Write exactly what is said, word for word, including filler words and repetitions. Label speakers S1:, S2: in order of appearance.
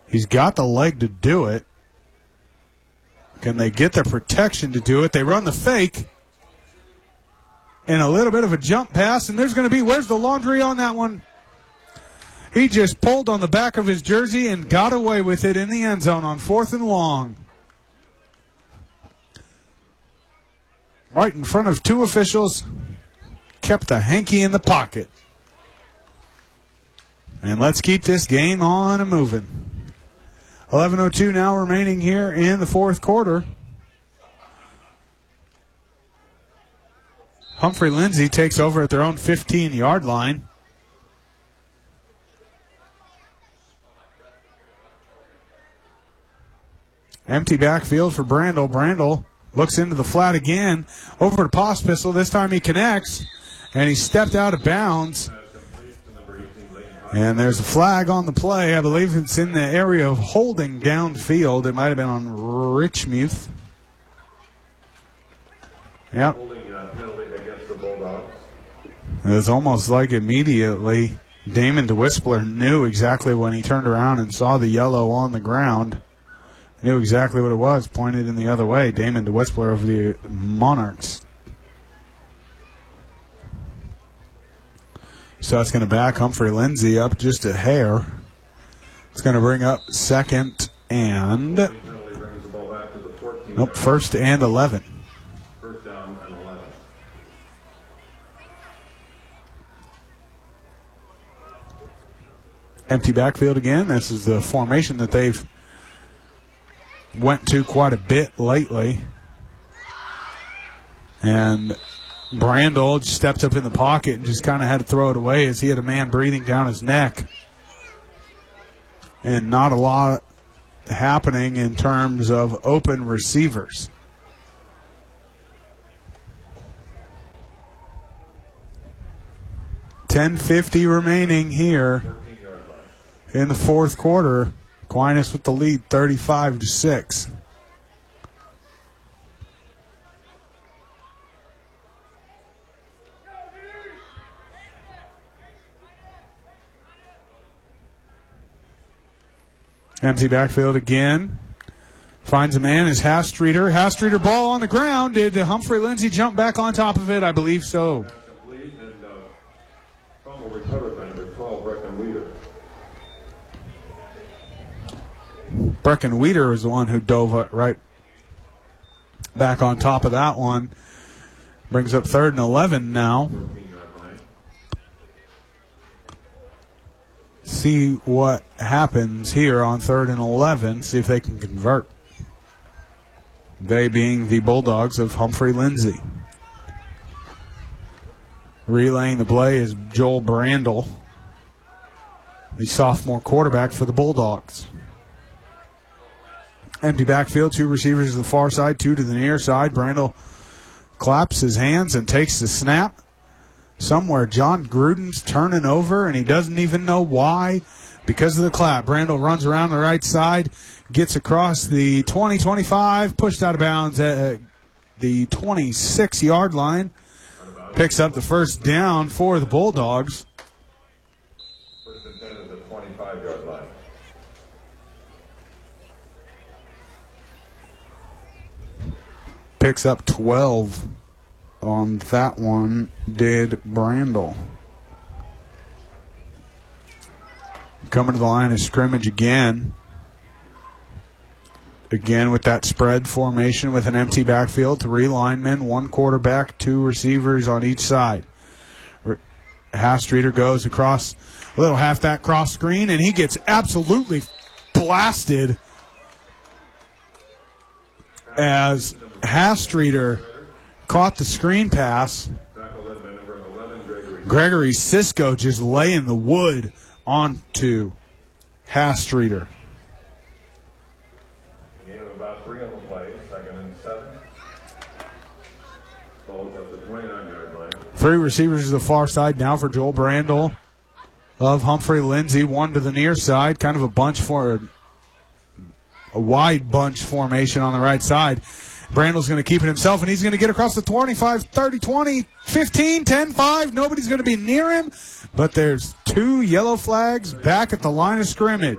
S1: He's got the leg to do it. Can they get the protection to do it? They run the fake. And a little bit of a jump pass, and there's going to be, where's the laundry on that one? He just pulled on the back of his jersey and got away with it in the end zone on fourth and long. Right in front of two officials. Kept the hanky in the pocket. And let's keep this game on and moving. eleven oh two now remaining here in the fourth quarter. Humphrey Lindsay takes over at their own fifteen-yard line. Empty backfield for Brandel. Brandel looks into the flat again. Over to Pospisil. This time he connects. And he stepped out of bounds. And there's a flag on the play. I believe it's in the area of holding downfield. It might have been on Richmuth. Yep. It was almost like immediately Damon DeWispler knew exactly when he turned around and saw the yellow on the ground. Knew exactly what it was, pointed in the other way. Damon DeWispler of the Monarchs. So that's going to back Humphrey Lindsay up just a hair. It's going to bring up second and... Nope, first and eleven.
S2: First down and eleven.
S1: Empty backfield again. This is the formation that they've went to quite a bit lately. And Brandel stepped up in the pocket and just kind of had to throw it away as he had a man breathing down his neck. And not a lot happening in terms of open receivers. ten fifty remaining here in the fourth quarter. Aquinas with the lead, thirty-five to six. Empty backfield again. Finds a man is Hastreeter. Hastreeter ball on the ground. Did Humphrey Lindsay jump back on top of it? I believe so. Brecken Weeder was the one who dove right back on top of that one. Brings up third and eleven now. See what happens here on third and eleven. See if they can convert. They being the Bulldogs of Humphrey Lindsay. Relaying the play is Joel Brandel, the sophomore quarterback for the Bulldogs. Empty backfield, two receivers to the far side, two to the near side. Brandel claps his hands and takes the snap. Somewhere John Gruden's turning over, and he doesn't even know why because of the clap. Brandel runs around the right side, gets across the twenty twenty-five, pushed out of bounds at the twenty-six-yard line. Picks up the first down for the Bulldogs.
S2: First and ten at the twenty-five-yard line.
S1: Picks up twelve on that one, did Brandel. Coming to the line of scrimmage again. Again with that spread formation with an empty backfield. Three linemen, one quarterback, two receivers on each side. Hastreeter goes across a little halfback cross screen, and he gets absolutely blasted as Hastreeter caught the screen pass. Gregory Sisko just laying the wood onto Hastreeter.
S2: Gain of about three on the play, second and seven. Ball at the twenty-nine-yard line.
S1: Three receivers to the far side now for Joel Brandel of Humphrey Lindsay. One to the near side, kind of a bunch for a, a wide bunch formation on the right side. Brandel's going to keep it himself, and he's going to get across the twenty-five, thirty, twenty, fifteen, ten, five. Nobody's going to be near him, but there's two yellow flags back at the line of scrimmage.